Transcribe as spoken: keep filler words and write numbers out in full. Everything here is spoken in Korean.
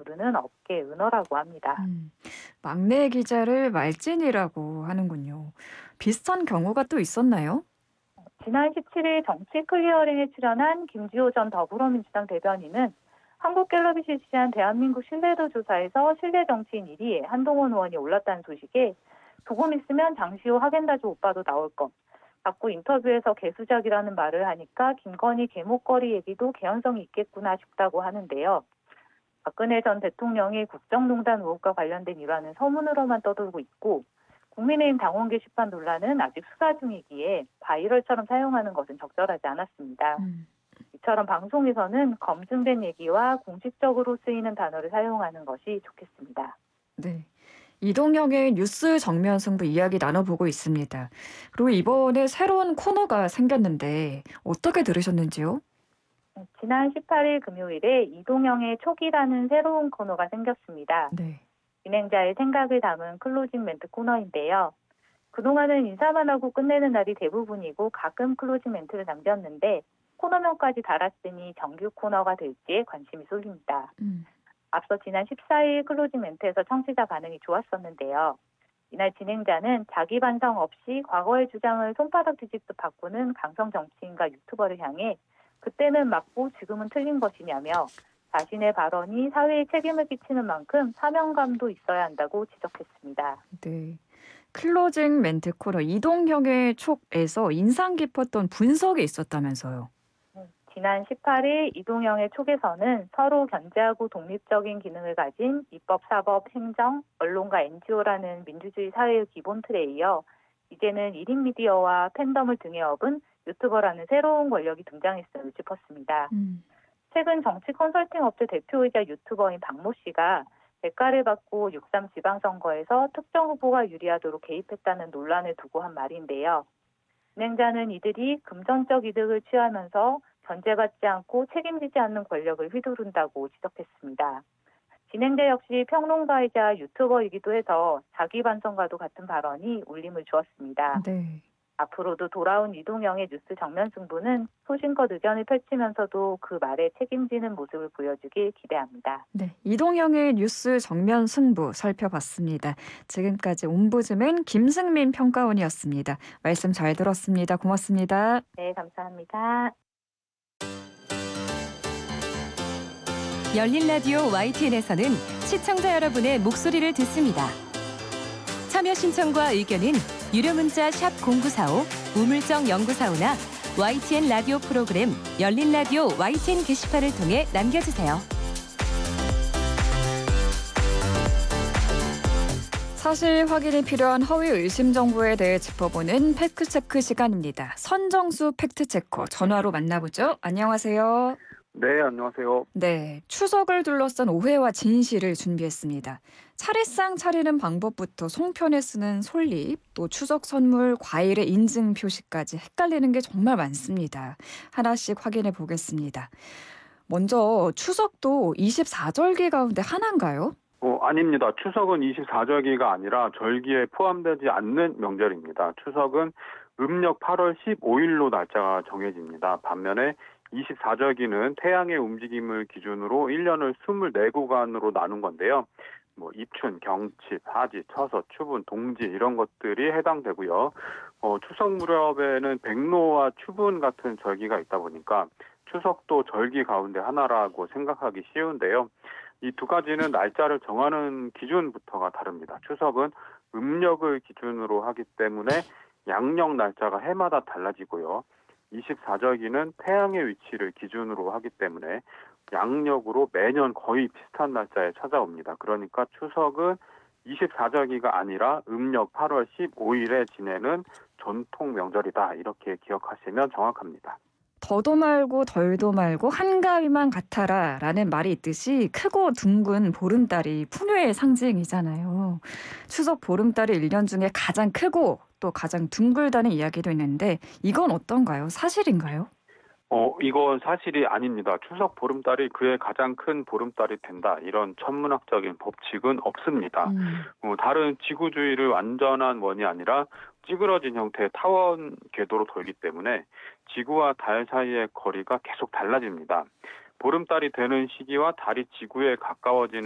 부르는 업계 은어라고 합니다. 음, 막내 기자를 말진이라고 하는군요. 비슷한 경우가 또 있었나요? 지난 십칠 일 정치 클리어링에 출연한 김지호 전 더불어민주당 대변인은 한국갤럽이 실시한 대한민국 신뢰도 조사에서 신뢰 정치인 일 위에 한동훈 의원이 올랐다는 소식에 조금 있으면 장시호 하겐다즈 오빠도 나올 것. 자꾸 인터뷰에서 개수작이라는 말을 하니까 김건희 개목걸이 얘기도 개연성이 있겠구나 싶다고 하는데요. 박근혜 전 대통령이 국정농단 의혹과 관련된 일화는 서문으로만 떠돌고 있고 국민의힘 당원 게시판 논란은 아직 수사 중이기에 바이럴처럼 사용하는 것은 적절하지 않았습니다. 음, 이처럼 방송에서는 검증된 얘기와 공식적으로 쓰이는 단어를 사용하는 것이 좋겠습니다. 네. 이동형의 뉴스 정면 승부 이야기 나눠보고 있습니다. 그리고 이번에 새로운 코너가 생겼는데 어떻게 들으셨는지요? 지난 십팔 일 금요일에 이동형의 촉이라는 새로운 코너가 생겼습니다. 네. 진행자의 생각을 담은 클로징 멘트 코너인데요. 그동안은 인사만 하고 끝내는 날이 대부분이고 가끔 클로징 멘트를 남겼는데 코너명까지 달았으니 정규 코너가 될지에 관심이 쏠립니다. 음, 앞서 지난 십사 일 클로징 멘트에서 청취자 반응이 좋았었는데요. 이날 진행자는 자기 반성 없이 과거의 주장을 손바닥 뒤집듯 바꾸는 강성 정치인과 유튜버를 향해 그때는 맞고 지금은 틀린 것이냐며 자신의 발언이 사회에 책임을 끼치는 만큼 사명감도 있어야 한다고 지적했습니다. 네. 클로징 멘트 코너 이동형의 촉에서 인상 깊었던 분석이 있었다면서요. 지난 십팔 일 이동영의 촉에서는 서로 견제하고 독립적인 기능을 가진 입법, 사법, 행정, 언론과 엔지오라는 민주주의 사회의 기본 틀에 이어 이제는 일 인 미디어와 팬덤을 등에 업은 유튜버라는 새로운 권력이 등장했음을 짚었습니다. 음. 최근 정치 컨설팅 업체 대표이자 유튜버인 박모 씨가 대가를 받고 육삼 지방선거에서 특정 후보가 유리하도록 개입했다는 논란을 두고 한 말인데요. 진행자는 이들이 금전적 이득을 취하면서 견제받지 않고 책임지지 않는 권력을 휘두른다고 지적했습니다. 진행자 역시 평론가이자 유튜버이기도 해서 자기 반성과도 같은 발언이 울림을 주었습니다. 네. 앞으로도 돌아온 이동영의 뉴스 정면 승부는 소신껏 의견을 펼치면서도 그 말에 책임지는 모습을 보여주길 기대합니다. 네. 이동형의 뉴스 정면 승부 살펴봤습니다. 지금까지 옴부즈맨 김승민 평가원이었습니다. 말씀 잘 들었습니다. 고맙습니다. 네, 감사합니다. 열린 라디오 와이티엔에서는 시청자 여러분의 목소리를 듣습니다. 참여 신청과 의견은 유료 문자 샵 공구사오, 우물정 영구사오나 와이티엔 라디오 프로그램 열린 라디오 와이티엔 게시판을 통해 남겨주세요. 사실 확인이 필요한 허위 의심 정보에 대해 짚어보는 팩트체크 시간입니다. 선정수 팩트체커 전화로 만나보죠. 안녕하세요. 네, 안녕하세요. 네, 추석을 둘러싼 오해와 진실을 준비했습니다. 차례상 차리는 방법부터 송편에 쓰는 솔잎, 또 추석 선물, 과일의 인증 표시까지 헷갈리는 게 정말 많습니다. 하나씩 확인해 보겠습니다. 먼저 추석도 이십사절기 가운데 하나인가요? 어, 아닙니다. 추석은 이십사절기가 아니라 절기에 포함되지 않는 명절입니다. 추석은 음력 팔월 십오일로 날짜가 정해집니다. 반면에 이십사절기는 태양의 움직임을 기준으로 일 년을 이십사 구간으로 나눈 건데요. 뭐 입춘, 경칩, 하지, 처서, 추분, 동지 이런 것들이 해당되고요. 어, 추석 무렵에는 백로와 추분 같은 절기가 있다 보니까 추석도 절기 가운데 하나라고 생각하기 쉬운데요. 이 두 가지는 날짜를 정하는 기준부터가 다릅니다. 추석은 음력을 기준으로 하기 때문에 양력 날짜가 해마다 달라지고요. 이십사절기는 태양의 위치를 기준으로 하기 때문에 양력으로 매년 거의 비슷한 날짜에 찾아옵니다. 그러니까 추석은 이십사절기가 아니라 음력 팔월 십오일에 지내는 전통 명절이다. 이렇게 기억하시면 정확합니다. 더도 말고 덜도 말고 한가위만 같아라 라는 말이 있듯이 크고 둥근 보름달이 풍요의 상징이잖아요. 추석 보름달이 일 년 중에 가장 크고 또 가장 둥글다는 이야기도 있는데 이건 어떤가요? 사실인가요? 어, 이건 사실이 아닙니다. 추석 보름달이 그의 가장 큰 보름달이 된다. 이런 천문학적인 법칙은 없습니다. 음. 어, 달은 지구주위를 완전한 원이 아니라 찌그러진 형태의 타원 궤도로 돌기 때문에 지구와 달 사이의 거리가 계속 달라집니다. 보름달이 되는 시기와 달이 지구에 가까워지는